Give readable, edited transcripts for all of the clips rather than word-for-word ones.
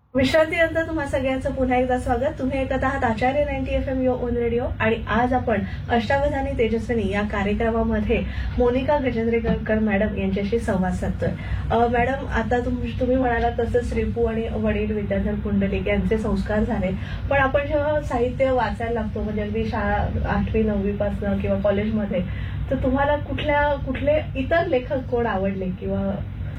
विश्रांतीनंतर तुम्हा सगळ्यांचं पुन्हा एकदा स्वागत. तुम्ही ऐकत आहात आचार्य 90 FM युअर ओन रेडिओ आणि आज आपण अष्टावधानी तेजस्विनी या कार्यक्रमामध्ये मोनिका गजेंद्रेकर मॅडम यांच्याशी संवाद साधतोय. मॅडम, आता तुम्ही म्हणाला तसं श्रीपू आणि वडील विद्याधर पुंडलिक यांचे संस्कार झाले, पण आपण जेव्हा साहित्य वाचायला लागतो म्हणजे अगदी शाळा 8वी 9वी पासून किंवा कॉलेजमध्ये, तर तुम्हाला कुठले इतर लेखक कोण आवडले किंवा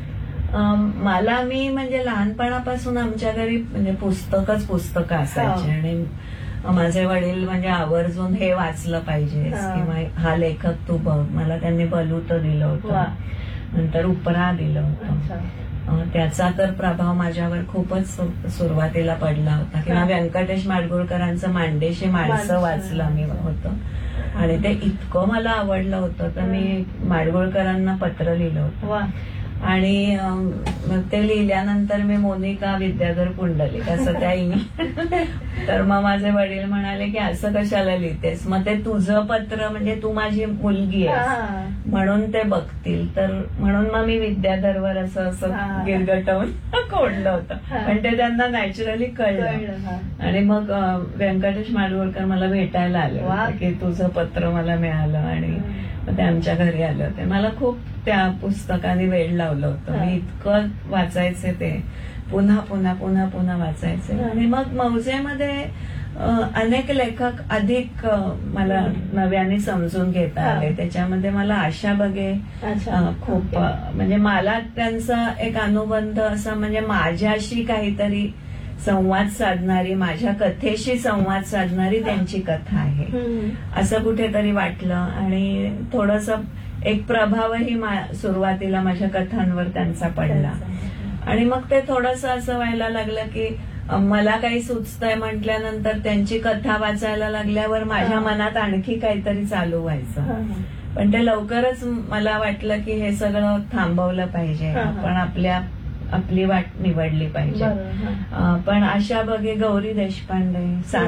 मला मी म्हणजे लहानपणापासून आमच्या घरी म्हणजे पुस्तकं असायची आणि माझे वडील म्हणजे आवर्जून हे वाचलं पाहिजे किंवा हा लेखक तू बघ. मला त्यांनी बलूत दिलं होतं, नंतर उपरा दिलं होतं. त्याचा तर प्रभाव माझ्यावर खूपच सुरुवातीला पडला होता. किंवा व्यंकटेश माडगुळकरांचं मांडेशी माणसं वाचलं मी होतं आणि ते इतकं मला आवडलं होतं तर मी माडगुळकरांना पत्र लिहिलं होतं आणि मग ते लिहिल्यानंतर मी मोनिका विद्याधर पुंडलिक असं त्या तर मग माझे वडील म्हणाले की असं कशाला लिहितेस, मग ते तुझं पत्र म्हणजे तू माझी मुलगी आहे म्हणून ते बघतील, तर म्हणून मग मी विद्याधरवर असं गिरगटवून कोडलं होतं. पण ते त्यांना नॅचरली कळलं आणि मग व्यंकटेश माडगुळकर मला भेटायला आले की तुझं पत्र मला मिळालं आणि ते आमच्या घरी आले होते. मला खूप त्या पुस्तकाने वेळ लावलं होतं. मी इतकं वाचायचे ते पुन्हा पुन्हा पुन्हा पुन्हा वाचायचे आणि मग मौजेमध्ये अनेक लेखक अधिक मला नव्याने समजून घेता आले. त्याच्यामध्ये मला आशा बगे खूप म्हणजे मला त्यांचा एक अनुबंध असा म्हणजे माझ्याशी काहीतरी संवाद साधणारी, माझ्या कथेशी संवाद साधणारी त्यांची कथा आहे असं कुठेतरी वाटलं आणि थोडस एक प्रभावही सुरुवातीला माझ्या कथांवर त्यांचा पडला आणि मग ते थोडस असं व्हायला लागलं की मला काही सुचतंय म्हटल्यानंतर त्यांची कथा वाचायला लागल्यावर माझ्या मनात आणखी काहीतरी चालू व्हायचं. पण ते लवकरच मला वाटलं की हे सगळं थांबवलं पाहिजे, आपण आपली वाट निवडली पाहिजे. पण आशा बगे, गौरी देशपांडे,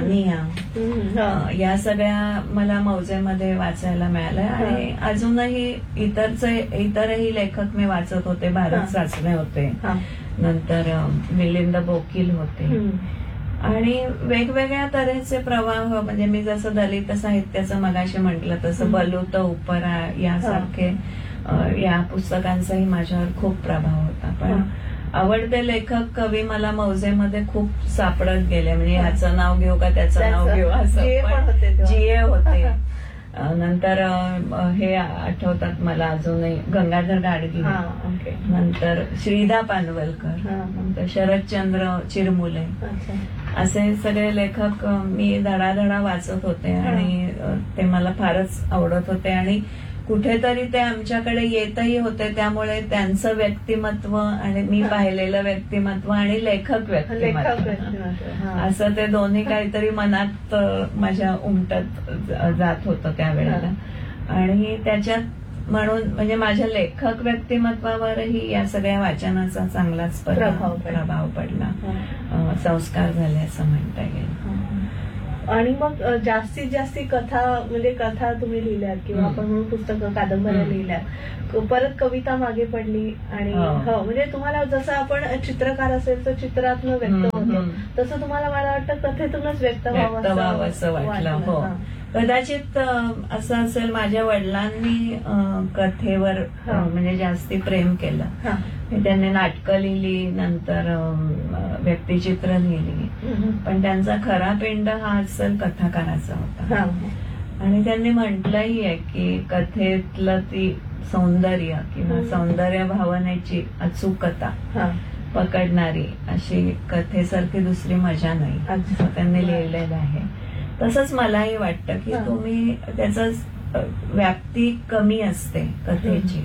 सानिया या सगळ्या मला मौजेमध्ये वाचायला मिळाल्या आणि अजूनही इतरही लेखक मी वाचत होते. भारत सासणे होते, नंतर मिलिंद बोकील होते आणि वेगवेगळ्या तऱ्हेचे प्रवाह म्हणजे मी जसं दलित साहित्याचं मगाशी म्हटलं तसं बलूत, उपरा यासारखे या पुस्तकांचाही माझ्यावर खूप प्रभाव होता. पण आवडते लेखक कवी मला मौजेमध्ये खूप सापडत गेले. म्हणजे ह्याचं नाव घेऊ का त्याचं नाव घेऊ असं जीए होते. नंतर हे आठवतात मला अजूनही गंगाधर गाडगीळ, नंतर श्रीदा पानवलकर, नंतर शरदचंद्र चिरमुले असे सगळे लेखक मी धडाधडा वाचत होते आणि ते मला फारच आवडत होते आणि कुठेतरी ते आमच्याकडे येतही होते. त्यामुळे त्यांचं व्यक्तिमत्व आणि मी पाहिलेलं व्यक्तिमत्व आणि लेखक व्यक्तिमत्व असं ते दोन्ही काहीतरी मनात माझ्या उमटत जात होतं त्यावेळेला आणि त्याच्यात म्हणून म्हणजे माझ्या लेखक व्यक्तिमत्वावरही या सगळ्या वाचनाचा चांगलाच प्रभाव पडला, संस्कार झाले असं म्हणता येईल. आणि मग जास्तीत जास्त कथा तुम्ही लिहिल्यात किंवा आपण म्हणून पुस्तकं कादंबऱ्या लिहिल्यात, परत कविता मागे पडली आणि म्हणजे तुम्हाला जसं आपण चित्रकार असेल तर चित्रातून व्यक्त होतो तसं तुम्हाला मला वाटतं कथेतूनच व्यक्त व्हावं असं वाटलं. कदाचित असं असेल माझ्या वडिलांनी कथेवर म्हणजे जास्ती प्रेम केलं. त्यांनी नाटकं लिहिली, नंतर व्यक्तिचित्र लिहिली, पण त्यांचा खरा पेंड हा असेल कथाकाराचा होता. आणि त्यांनी म्हटलंही आहे की कथेतलं ती सौंदर्य किंवा सौंदर्य भावनेची अचूकता पकडणारी अशी कथेसारखी दुसरी मजा नाही असं त्यांनी लिहिलेलं आहे. तसंच मलाही वाटतं की तुम्ही त्याच व्याप्ती कमी असते कथेची,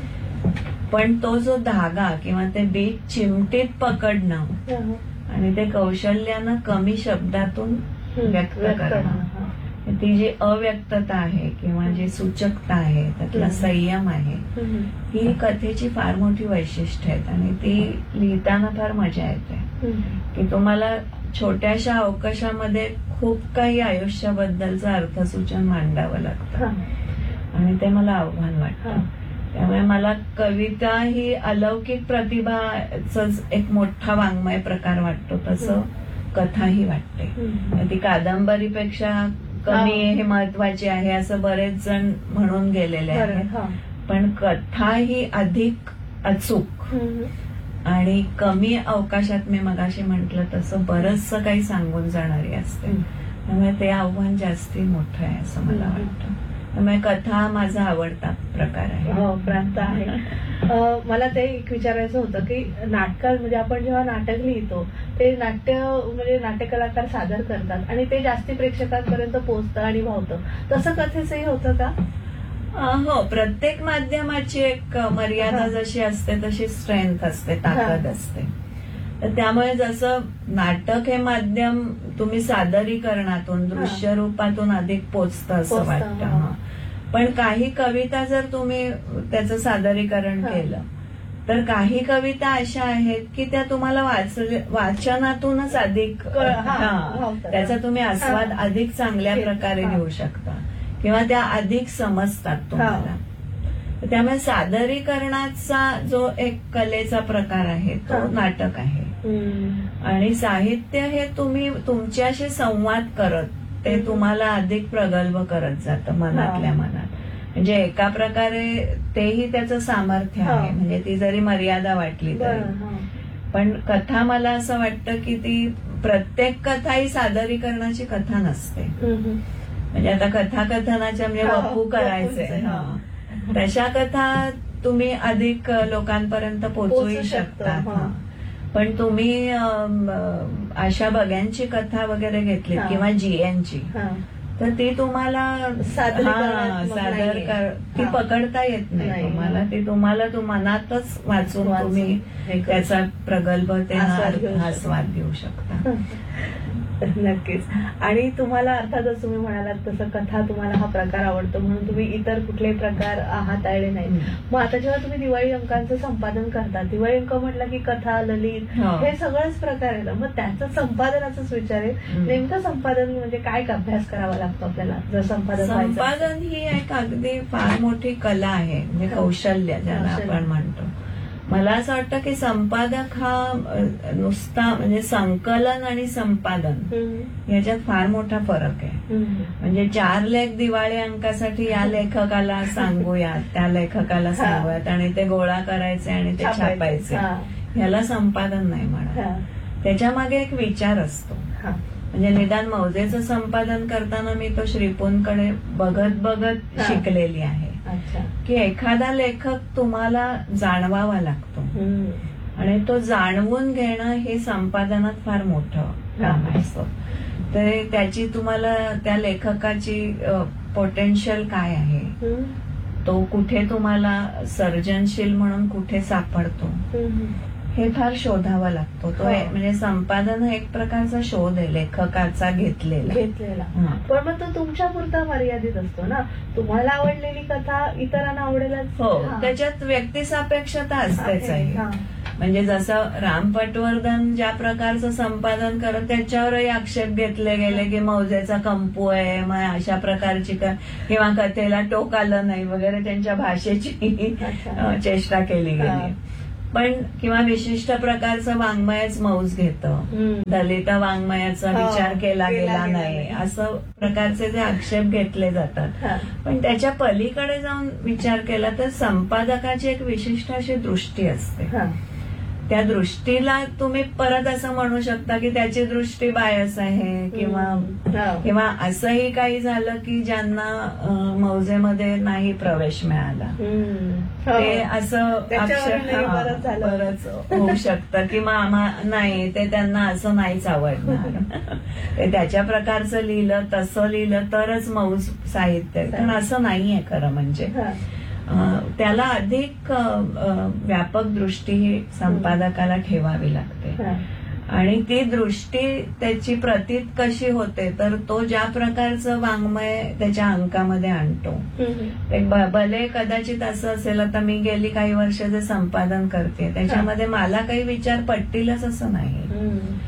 पण तो जो धागा किंवा ते बीट चिमटीत पकडणं आणि ते कौशल्यानं कमी शब्दातून व्यक्त करणं, ती जी अव्यक्तता आहे किंवा जी सूचकता आहे, त्यातला संयम आहे, ही कथेची फार मोठी वैशिष्ट्य आहेत आणि ती लिहिताना फार मजा येते की तुम्हाला छोट्याशा अवकाशामध्ये खूप काही आयुष्याबद्दलचं अर्थसूचन मांडावं लागतं आणि ते मला आव्हान वाटतं. त्यामुळे मला कविता ही अलौकिक प्रतिभाच एक मोठा वाङ्मय प्रकार वाटतो, तसं कथाही वाटते. ती कादंबरीपेक्षा कमी हे महत्वाची आहे असं बरेच जण म्हणून गेलेले आहेत, पण कथा ही अधिक अचूक आणि कमी अवकाशात, मी मगाशी म्हटलं तसं बरचसं काही सांगून जाणारी असते. त्यामुळे ते आव्हान जास्ती मोठं आहे असं मला वाटतं. त्यामुळे कथा माझा आवडता प्रकार आहे. हो, प्रांत आहे. मला ते एक विचारायचं होतं की नाटकात म्हणजे आपण जेव्हा नाटक लिहितो ते म्हणजे नाट्य कलाकार सादर करतात आणि ते जास्ती प्रेक्षकांपर्यंत पोहोचतं आणि भावतं. तसं कथेचंही होतं का? हो, प्रत्येक माध्यमाची एक मर्यादा जशी असते तशी स्ट्रेंथ असते, ताकद असते. तर त्यामुळे जसं नाटक हे माध्यम तुम्ही सादरीकरणातून, दृश्य रूपातून अधिक पोचतं असं वाटतं. पण काही कविता जर तुम्ही त्याचं सादरीकरण केलं तर काही कविता अशा आहेत की त्या तुम्हाला वाचनातूनच अधिक त्याचा तुम्ही आस्वाद अधिक चांगल्या प्रकारे घेऊ शकता किंवा त्या अधिक समजतात तुम्हाला. त्यामुळे सादरीकरणाचा जो एक कलेचा प्रकार आहे तो नाटक आहे. आणि साहित्य हे तुम्ही तुमच्याशी संवाद करत ते तुम्हाला अधिक प्रगल्भ करत जातं मनातल्या मनात. म्हणजे एका प्रकारे तेही त्याचं सामर्थ्य आहे, म्हणजे ती जरी मर्यादा वाटली तरी. पण कथा मला असं वाटतं की ती प्रत्येक कथा ही सादरीकरणाची कथा नसते. म्हणजे आता कथाकथनाच्या म्हणजे वपू करायचे तशा कथा तुम्ही अधिक लोकांपर्यंत पोहोचू शकता. पण तुम्ही आशा बग्यांची कथा वगैरे घेतली किंवा जीएनची, तर ती तुम्हाला सादर ती पकडता येत नाही तुम्हाला. ती तुम्हाला मनातच वाचून तुम्ही त्याचा प्रगल्भतेने आस्वाद घेऊ शकता. नक्कीच. आणि तुम्हाला अर्थातच तुम्ही म्हणालात तसं कथा तुम्हाला हा प्रकार आवडतो म्हणून तुम्ही इतर कुठलेही प्रकार हाताळले नाही. मग आता जेव्हा तुम्ही दिवाळी अंकांचं संपादन करता, दिवाळी अंक म्हटलं की कथा, ललित हे सगळंच प्रकार येतं, मग त्याचं संपादनाचंच विचारेल. नेमकं संपादन म्हणजे काय अभ्यास करावा लागतो आपल्याला जर संपादन ही एक अगदी फार मोठी कला आहे, म्हणजे कौशल्य ज्याला आपण म्हणतो. मला असं वाटतं की संपादक हा नुसता म्हणजे संकलन आणि संपादन याच्यात फार मोठा फरक आहे. म्हणजे 4 लेख दिवाळी अंकासाठी या लेखकाला सांगूयात, त्या लेखकाला सांगूयात आणि ते गोळा करायचे आणि ते छापायचे, ह्याला संपादन नाही म्हणत. त्याच्या मागे एक विचार असतो. म्हणजे निदान मौजेचं संपादन करताना मी तो श्रीपूंकडे बघत शिकलेली आहे की एखादा लेखक तुम्हाला जाणवावा लागतो आणि तो जाणवून घेणं हे संपादनात फार मोठं काम असतं. तर त्याची तुम्हाला त्या लेखकाची पोटेन्शियल काय आहे, तो कुठे तुम्हाला सर्जनशील म्हणून कुठे सापडतो हे फार शोधावा लागतो. तो म्हणजे संपादन हा एक प्रकारचा शोध आहे लेखकाचा घेतलेला. पण मग तो तुमच्या पुरता मर्यादित असतो ना. तुम्हाला आवडलेली कथा इतरांना आवडेलच. हो, त्याच्यात व्यक्तिसापेक्षता असतेच आहे. म्हणजे जसं राम पटवर्धन ज्या प्रकारचं संपादन करत त्याच्यावरही आक्षेप घेतले गेले की मौजेचा कंपू आहे, मग अशा प्रकारची किंवा कथेला टोक आलं नाही वगैरे, त्यांच्या भाषेची चेष्टा केली गेली. पण किंवा विशिष्ट प्रकारचं वाङ्मयच मौज घेतं, दलित वाङ्मयाचा विचार केला गेला नाही, असं प्रकारचे जे आक्षेप घेतले जातात. पण त्याच्या पलीकडे जाऊन विचार केला तर संपादकाची एक विशिष्ट अशी दृष्टी असते. त्या दृष्टीला तुम्ही परत असं म्हणू शकता की त्याची दृष्टी बायस आहे किंवा असंही काही झालं की ज्यांना मौजेमध्ये नाही प्रवेश मिळाला, ते असं बरंच होऊ शकतं किंवा नाही ते त्यांना असं नाहीच आवडणार. ते त्याच्या प्रकारचं लिहिलं तसं लिहिलं तरच मौज साहित्य, पण असं नाहीये खरं. म्हणजे त्याला अधिक व्यापक दृष्टी ही संपादकाला ठेवावी लागते आणि ती दृष्टी त्याची प्रतीत कशी होते तर तो ज्या प्रकारचं वाङ्मय त्याच्या अंकामध्ये आणतो. भले कदाचित असं असेल, आता मी गेली काही वर्ष जे संपादन करते त्याच्यामध्ये मला काही विचार पटतीलच असं नाही,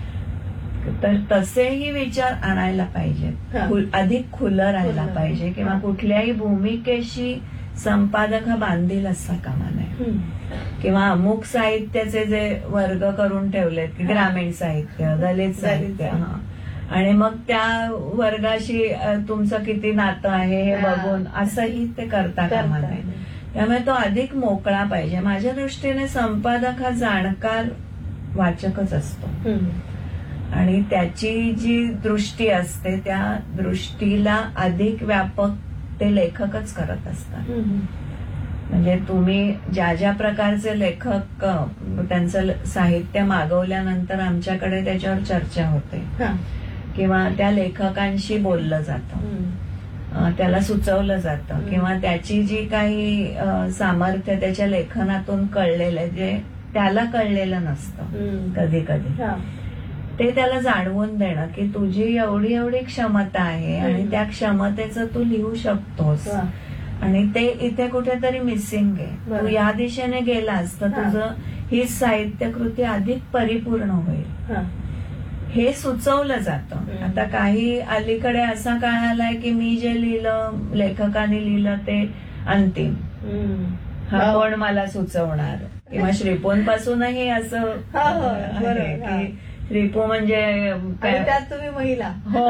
तर तसेही विचार आणायला पाहिजेत, अधिक खुलं राहायला पाहिजे किंवा कुठल्याही भूमिकेशी संपादक हा बांधील असता कामा नये. किंवा अमुक साहित्याचे जे वर्ग करून ठेवलेत की ग्रामीण साहित्य, दलित साहित्य, आणि मग त्या वर्गाशी तुमचं किती नातं आहे हे बघून असंही ते करता कामा नये. त्यामुळे तो अधिक मोकळा पाहिजे. माझ्या दृष्टीने संपादक हा जाणकार वाचकच असतो आणि त्याची जी दृष्टी असते त्या दृष्टीला अधिक व्यापक ते लेखकच करत असतात. म्हणजे तुम्ही ज्या ज्या प्रकारचे लेखक त्यांचं साहित्य मागवल्यानंतर आमच्याकडे त्याच्यावर चर्चा होते किंवा त्या लेखकांशी बोललं जातं, त्याला सुचवलं जातं किंवा त्याची जी काही सामर्थ्य त्याच्या लेखनातून कळलेलं आहे जे त्याला कळलेलं नसतं कधी कधी, ते त्याला जाणवून देणं की तुझी एवढी एवढी क्षमता आहे आणि त्या क्षमतेचं तू लिहू शकतोस आणि ते इथे कुठेतरी मिसिंग आहे, तू या दिशेने गेलास तर तुझं ही साहित्यकृती अधिक परिपूर्ण होईल, हे सुचवलं जातं. आता काही अलीकडे असा काळ आलाय की मी जे लिहिलं, लेखकाने लिहिलं ते अंतिम, हा कोण मला सुचवणार, किंवा श्रीपोंपासूनही असं आहे की श्रीपू म्हणजे त्यात तुम्ही महिला, हो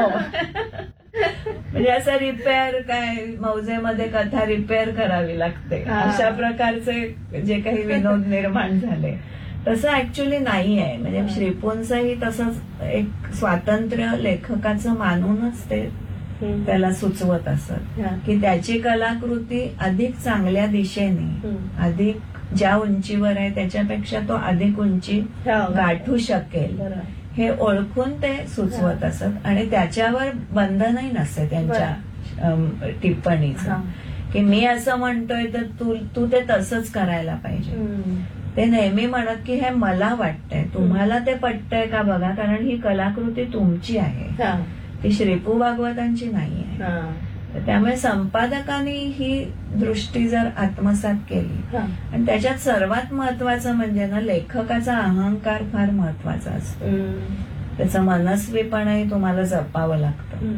म्हणजे असं रिपेअर काय मौजेमध्ये कथा रिपेअर करावी लागते अशा प्रकारचे जे काही विनोद निर्माण झाले, तसं ऍक्च्युली नाही आहे. म्हणजे श्रीपूंचंही तसंच एक स्वातंत्र्य लेखकाचं मानूनच ते त्याला सुचवत असत की त्याची कलाकृती अधिक चांगल्या दिशेने, अधिक ज्या उंचीवर आहे त्याच्यापेक्षा तो अधिक उंची गाठू शकेल हे ओळखून ते सुचवत असत आणि त्याच्यावर बंधनही नसते त्यांच्या टिप्पणीचं की मी असं म्हणतोय तर तू ते तसंच करायला पाहिजे. ते नेहमी म्हणत की हे मला वाटतंय, तुम्हाला ते पटतंय का बघा, कारण ही कलाकृती तुमची आहे, ती श्रीपू भागवतांची नाही आहे. त्यामुळे संपादकांनी ही दृष्टी जर आत्मसात केली आणि त्याच्यात सर्वात महत्वाचं म्हणजे ना लेखकाचा अहंकार फार महत्वाचा असतो. त्याचं मनस्वीपणही तुम्हाला जपावं लागतं.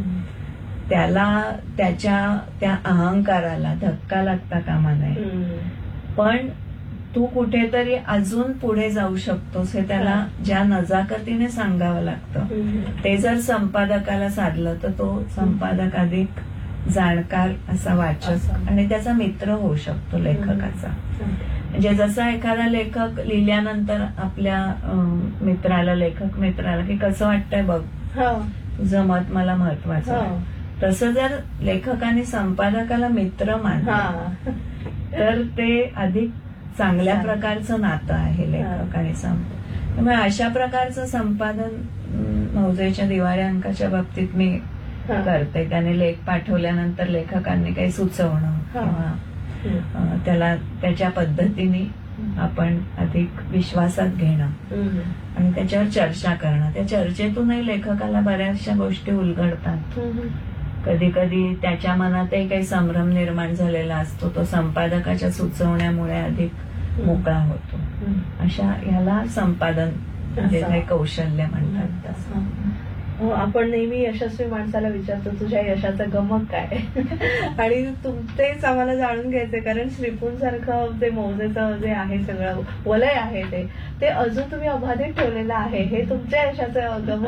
त्याला त्या अहंकाराला धक्का लागता कामा नये, पण तू कुठेतरी अजून पुढे जाऊ शकतोस हे त्याला ज्या नजाकतीने सांगावं लागतं. ते जर संपादकाला साधलं तर तो संपादक अधिक जाणकार असा वाचक आणि त्याचा मित्र होऊ शकतो लेखकाचा. म्हणजे जसा एखादा लेखक लिहिल्यानंतर आपल्या मित्राला, लेखक मित्राला की कसं वाटतंय बघ, तुझं मत मला महत्वाचं आहे, तसं जर लेखकाने संपादकाला मित्र मानलं तर ते अधिक चांगल्या प्रकारचं नातं आहे लेखक आणि संपादक. त्यामुळे अशा प्रकारचं संपादन मौजेच्या दिवाळी अंकाच्या बाबतीत मी करते. त्याने लेख पाठवल्यानंतर लेखकांनी काही सुचवणं किंवा त्याला त्याच्या पद्धतीने आपण अधिक विश्वासात घेणं आणि त्याच्यावर चर्चा करणं. त्या चर्चेतूनही लेखकाला बऱ्याचशा गोष्टी उलगडतात. कधी कधी त्याच्या मनातही काही संभ्रम निर्माण झालेला असतो, तो संपादकाच्या सुचवण्यामुळे अधिक मोकळा होतो. अशा ह्याला संपादन म्हणजे काही कौशल्य म्हणतात तसं. आपण नेहमी यशस्वी माणसाला विचारतो तुझ्या यशाचं गमक काय आणि तेच आम्हाला जाणून घ्यायचंय, कारण श्रीपूंसारखं ते मौजेचं जे आहे सगळं वलय आहे ते अजून तुम्ही अबाधित ठेवलेलं आहे, हे तुमच्या यशाचं गमक